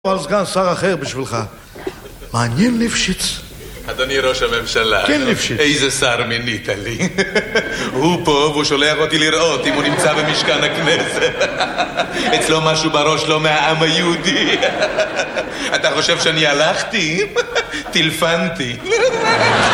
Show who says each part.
Speaker 1: על סגן שר אחר בשבילך. מעניין ליפשיץ.
Speaker 2: אדוני ראש הממשלה,
Speaker 1: כן ליפשיץ.
Speaker 2: איזה שר מינית לי. הוא פה והוא שולח אותי לראות אם הוא נמצא במשכן הכנסת. אצלו משהו בראש לא מהעם היהודי. אתה חושב שאני הלכתי? טלפנתי.